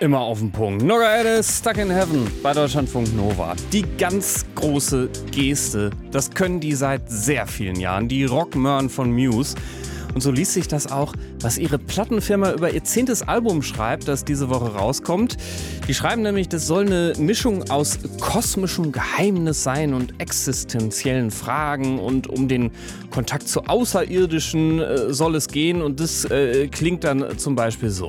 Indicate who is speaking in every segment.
Speaker 1: Immer auf den Punkt. Nora Edis, Stuck in Heaven bei Deutschlandfunk Nova. Die ganz große Geste, das können die seit sehr vielen Jahren, die Rockmöhren von Muse. Und so liest sich das auch, was ihre Plattenfirma über ihr 10. Album schreibt, das diese Woche rauskommt. Die schreiben nämlich, das soll eine Mischung aus kosmischem Geheimnis sein und existenziellen Fragen. Und um den Kontakt zu Außerirdischen soll es gehen. Und das klingt dann zum Beispiel so.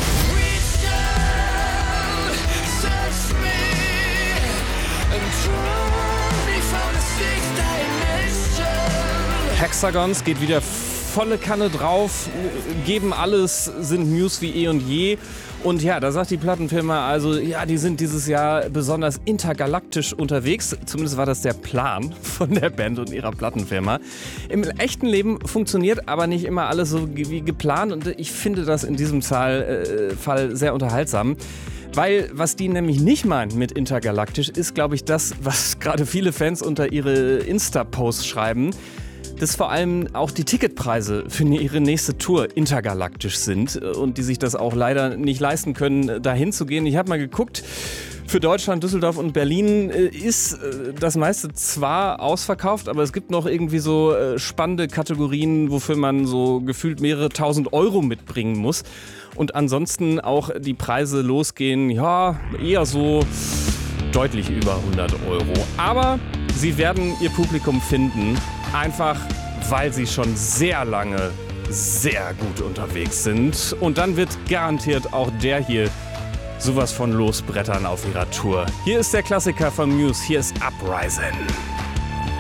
Speaker 1: Hexagons geht wieder volle Kanne drauf, geben alles, sind Muse wie eh und je. Und ja, da sagt die Plattenfirma also, ja, die sind dieses Jahr besonders intergalaktisch unterwegs. Zumindest war das der Plan von der Band und ihrer Plattenfirma. Im echten Leben funktioniert aber nicht immer alles so wie geplant. Und ich finde das in diesem Fall sehr unterhaltsam. Weil, was die nämlich nicht meinen mit intergalaktisch, ist, glaube ich, das, was gerade viele Fans unter ihre Insta-Posts schreiben, dass vor allem auch die Ticketpreise für ihre nächste Tour intergalaktisch sind und die sich das auch leider nicht leisten können, da hinzugehen. Ich habe mal geguckt, für Deutschland, Düsseldorf und Berlin ist das meiste zwar ausverkauft, aber es gibt noch irgendwie so spannende Kategorien, wofür man so gefühlt mehrere tausend Euro mitbringen muss. Und ansonsten auch die Preise losgehen, ja, eher so deutlich über 100 Euro. Aber sie werden ihr Publikum finden, einfach weil sie schon sehr lange sehr gut unterwegs sind. Und dann wird garantiert auch der hier sowas von losbrettern auf ihrer Tour. Hier ist der Klassiker von Muse, hier ist Uprising.